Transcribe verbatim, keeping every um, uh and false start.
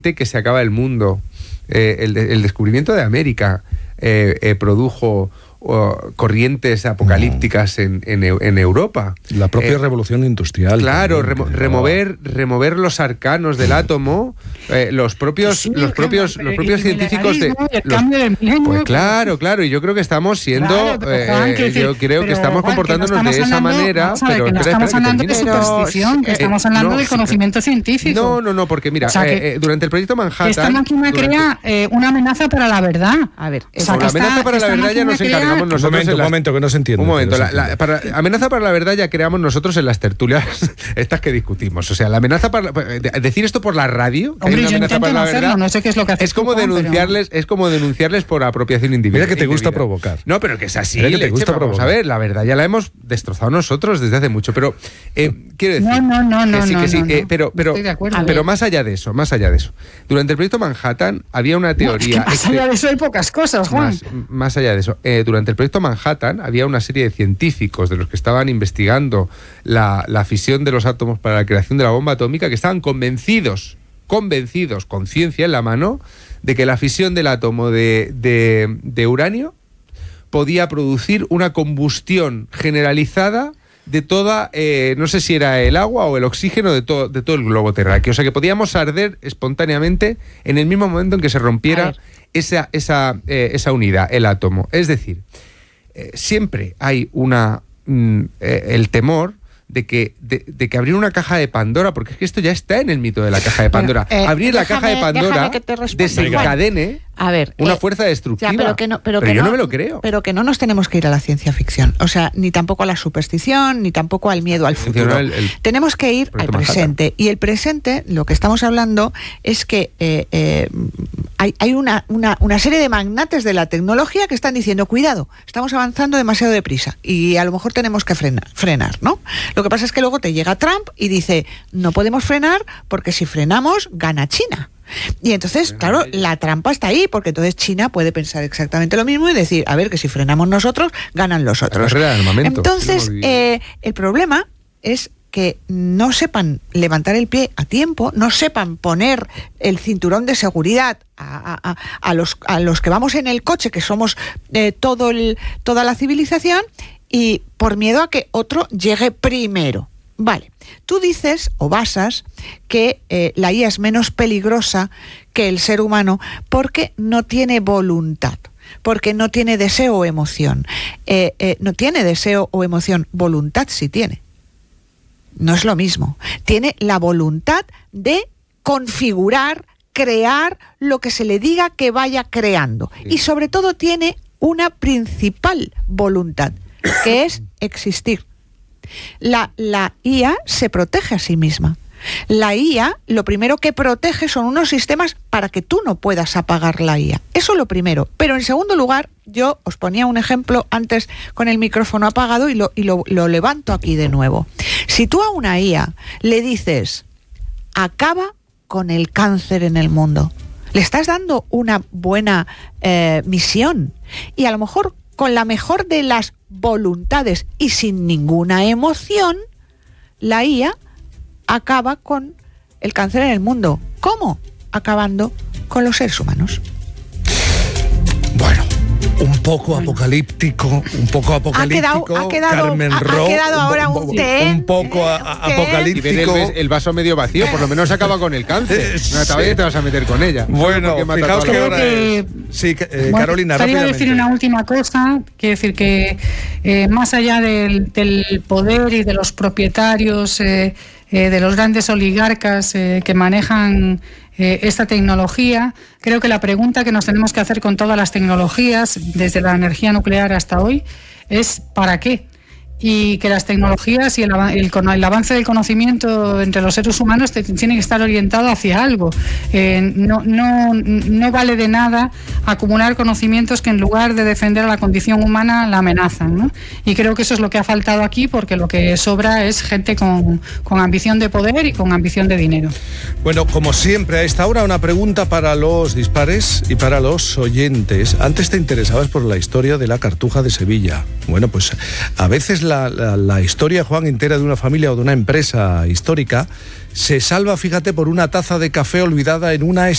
que se acaba el mundo, eh, el, el descubrimiento de América eh, eh, produjo uh, corrientes apocalípticas mm. en, en, en Europa. La propia eh, revolución industrial. Claro, también, remo, remover, remover los arcanos del átomo, eh, los propios, sí, los propios, los propios científicos de... Los, pues claro, claro, y yo creo que estamos siendo... Claro, eh, Juan, que, yo creo pero, que estamos Juan, comportándonos que no estamos de esa hablando, manera... Pero que no espera, estamos espera, hablando de superstición, que estamos hablando de conocimiento científico. No, no, no, porque mira, o sea, que, eh, durante el proyecto Manhattan... Esta máquina durante... crea eh, una amenaza para la verdad. A ver, o sea, la amenaza esta, para la verdad ya nos encargamos nosotros... Un momento, en las... un momento, que no se entiende. Un momento, no la, la, para, amenaza para la verdad ya creamos nosotros en las tertulias estas que discutimos. O sea, la amenaza para... Decir esto por la radio, que Hombre, hay una amenaza para la hacerlo, verdad... No sé qué es lo que hace es como denunciarles, pero... es como denunciarles por apropiación individual. Mira que te gusta provocar. No, pero que es así. Mira que te leche, gusta vamos provocar. a ver, la verdad ya la hemos destrozado nosotros desde hace mucho, pero eh, quiero decir... No, no, no, que sí, no, que sí, no, no. Eh, pero, pero, pero más allá de eso, más allá de eso. Durante el proyecto Manhattan había una teoría... No, más allá de eso hay pocas cosas, Juan. Más, más allá de eso. Eh, durante el proyecto Manhattan había una serie de científicos de los que estaban investigando la, la fisión de los átomos para la creación de la bomba atómica que estaban convencidos, convencidos, con ciencia en la mano, de que la fisión del átomo de, de, de uranio podía producir una combustión generalizada de toda, eh, no sé si era el agua o el oxígeno de todo, de todo el globo terráqueo. O sea, que podíamos arder espontáneamente en el mismo momento en que se rompiera esa, esa, eh, esa unidad, el átomo. Es decir, eh, siempre hay una mm, eh, el temor de que, de, de que abrir una caja de Pandora, porque es que esto ya está en el mito de la caja de Pandora. Bueno, eh, abrir déjame, la caja de Pandora desencadene a ver, una eh, fuerza destructiva. Ya, pero que no, pero pero que yo no, no me lo creo. Pero que no nos tenemos que ir a la ciencia ficción. O sea, ni tampoco a la superstición, ni tampoco al miedo al futuro. El, el, tenemos que ir al presente. Manhattan. Y el presente, lo que estamos hablando es que eh, eh, hay, hay una, una, una serie de magnates de la tecnología que están diciendo, cuidado, estamos avanzando demasiado deprisa y a lo mejor tenemos que frenar, frenar, ¿no? Lo que pasa es que luego te llega Trump y dice, no podemos frenar porque si frenamos, gana China. Y entonces, claro, la trampa está ahí, porque entonces China puede pensar exactamente lo mismo y decir, a ver, que si frenamos nosotros, ganan los otros. Entonces, eh, el problema es que no sepan levantar el pie a tiempo, no sepan poner el cinturón de seguridad a, a, a, los, a los que vamos en el coche, que somos eh, todo el, toda la civilización, y por miedo a que otro llegue primero. Vale, tú dices o basas que eh, la I A es menos peligrosa que el ser humano porque no tiene voluntad, porque no tiene deseo o emoción. Eh, eh, no tiene deseo o emoción, voluntad sí tiene. No es lo mismo. Tiene la voluntad de configurar, crear lo que se le diga que vaya creando. Sí. Y sobre todo tiene una principal voluntad, que es existir. La, la I A se protege a sí misma. La I A, lo primero que protege son unos sistemas para que tú no puedas apagar la I A. Eso es lo primero. Pero en segundo lugar, yo os ponía un ejemplo antes con el micrófono apagado y lo, y lo, lo levanto aquí de nuevo. Si tú a una I A le dices, acaba con el cáncer en el mundo, le estás dando una buena eh, misión y a lo mejor con la mejor de las voluntades y sin ninguna emoción, la I A acaba con el cáncer en el mundo. ¿Cómo? Acabando con los seres humanos. Bueno, un poco apocalíptico, un poco apocalíptico. Ha quedado, ha quedado, Carmen ha, Ro, ha quedado ahora un, un, té, un poco a, a, apocalíptico. El, el vaso medio vacío, por lo menos acaba con el cáncer. No te vayas, te vas a meter con ella. Bueno, fijaos que ahora es. Sí, eh, bueno, Carolina, quería decir una última cosa, quiero decir que eh, más allá del, del poder y de los propietarios, eh, eh, de los grandes oligarcas eh, que manejan eh, esta tecnología, creo que la pregunta que nos tenemos que hacer con todas las tecnologías, desde la energía nuclear hasta hoy, es ¿para qué? Y que las tecnologías y el, el, el avance del conocimiento entre los seres humanos te, tiene que estar orientado hacia algo. Eh, no, no, no vale de nada acumular conocimientos que en lugar de defender a la condición humana la amenazan, ¿no? Y creo que eso es lo que ha faltado aquí, porque lo que sobra es gente con, con ambición de poder y con ambición de dinero. Bueno, como siempre, a esta hora una pregunta para los dispares y para los oyentes. Antes te interesabas por la historia de la Cartuja de Sevilla. Bueno, pues a veces la La, la, la historia, Juan, entera de una familia o de una empresa histórica se salva, fíjate, por una taza de café olvidada en una